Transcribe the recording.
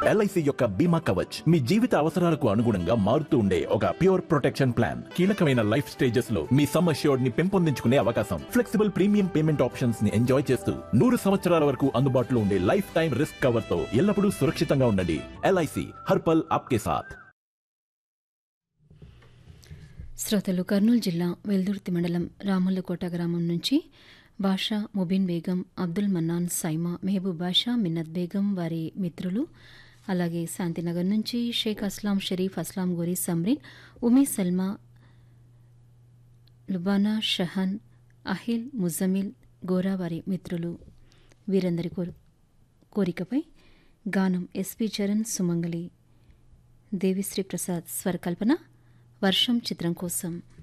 LIC యొక్క బీమా కవచ్ మీ జీవిత అవసరాలకు అనుగుణంగా మారుతూ ఉండే ఒక ప్యూర్ ప్రొటెక్షన్ ప్లాన్. కీలకమైన లైఫ్ స్టేజెస్ లో మీ సమ్ అష్యూర్డ్ ని పెంపొందించుకునే అవకాశం, ఫ్లెక్సిబుల్ ప్రీమియం పేమెంట్ ఆప్షన్స్ ని ఎంజాయ్ చేస్తూ 100 సంవత్సరాల వరకు అందుబాటులో ఉండే లైఫ్ టైం రిస్క్ కవర్ తో ఎల్లప్పుడూ సురక్షితంగా ఉండండి. ఎల్ఐసి హర్పల్ ఆప్కే సాథ్. శ్రోతలు కర్నూలు జిల్లా వెల్దుర్తి మండలం రామల్లకోట గ్రామం నుంచి బాషా, ముబీన్ బేగం, అబ్దుల్ మన్నాన్, సైమా, మెహబూబ్ బాషా, మిన్నత్ బేగం వారి మిత్రులు, అలాగే శాంతినగర్ నుంచి షేక్ అస్లాం, షరీఫ్ అస్లాం, గోరీ సమ్రీన్, ఉమీ సల్మా, లుబానా, షహన్, అహిల్, ముజమిల్, గోరా వారి మిత్రులు వీరందరి కోరికపై గానం ఎస్పి చరణ్, సుమంగళి, దేవిశ్రీ ప్రసాద్ స్వరకల్పన వర్షం చిత్రం కోసం.